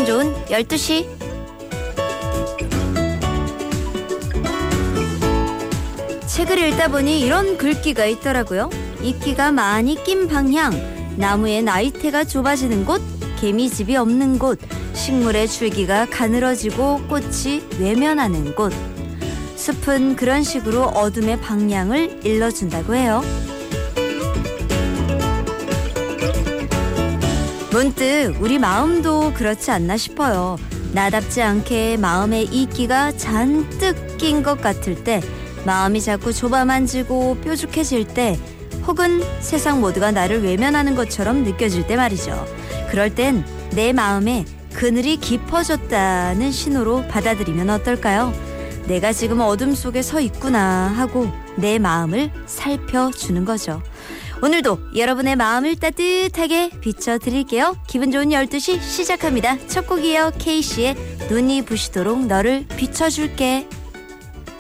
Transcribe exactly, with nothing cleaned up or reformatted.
좋은 열두 시. 책을 읽다 보니 이런 글귀가 있더라고요. 이끼가 많이 낀 방향, 나무의 나이테가 좁아지는 곳, 개미집이 없는 곳, 식물의 줄기가 가늘어지고 꽃이 외면하는 곳. 숲은 그런 식으로 어둠의 방향을 일러준다고 해요. 문득 우리 마음도 그렇지 않나 싶어요. 나답지 않게 마음에 이끼가 잔뜩 낀 것 같을 때, 마음이 자꾸 좁아만지고 뾰족해질 때, 혹은 세상 모두가 나를 외면하는 것처럼 느껴질 때 말이죠. 그럴 땐 내 마음에 그늘이 깊어졌다는 신호로 받아들이면 어떨까요? 내가 지금 어둠 속에 서 있구나 하고 내 마음을 살펴주는 거죠. 오늘도 여러분의 마음을 따뜻하게 비춰드릴게요. 기분 좋은 열두 시 시작합니다. 첫 곡이에요. 케이씨의 눈이 부시도록 너를 비춰줄게.